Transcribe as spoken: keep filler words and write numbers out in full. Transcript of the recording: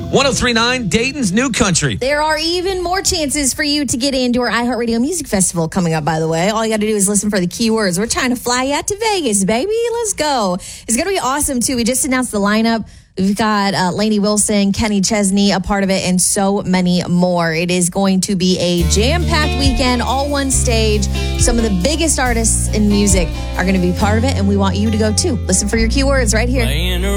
one oh three point nine, Dayton's New Country. There are even more chances for you to get into our iHeartRadio Music Festival coming up, by the way. All you got to do is listen for the keywords. We're trying to fly you out to Vegas, baby. Let's go. It's going to be awesome, too. We just announced the lineup. We've got uh, Lainey Wilson, Kenny Chesney, a part of it, and so many more. It is going to be a jam-packed weekend, all one stage. Some of the biggest artists in music are going to be part of it, and we want you to go, too. Listen for your keywords right here.